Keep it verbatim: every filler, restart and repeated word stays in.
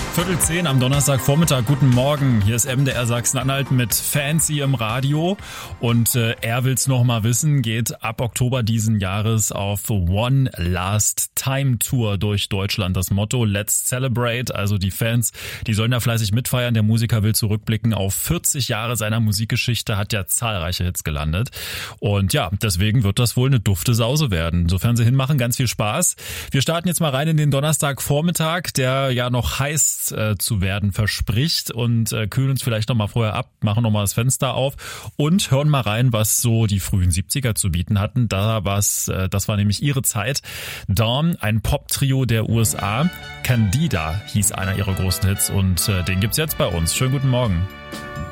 Viertel zehn am Donnerstagvormittag. Guten Morgen. Hier ist M D R Sachsen-Anhalt mit Fancy im Radio. Und äh, er will's noch mal wissen, geht ab Oktober diesen Jahres auf One Last Time Tour durch Deutschland. Das Motto Let's Celebrate. Also die Fans, die sollen da fleißig mitfeiern. Der Musiker will zurückblicken auf vierzig Jahre seiner Musikgeschichte, hat ja zahlreiche Hits gelandet. Und ja, deswegen wird das wohl eine dufte Sause werden. Sofern sie hinmachen, ganz viel Spaß. Wir starten jetzt mal rein in den Donnerstagvormittag, der ja noch heiß äh, zu werden verspricht, und äh, kühlen uns vielleicht noch mal vorher ab, machen noch mal das Fenster auf und hören mal rein, was so die frühen siebziger zu bieten hatten. Da war's, äh, das war nämlich ihre Zeit. Dawn, ein Pop-Trio der U S A. Candida hieß einer ihrer großen Hits, und äh, den gibt's jetzt bei uns. Schönen guten Morgen.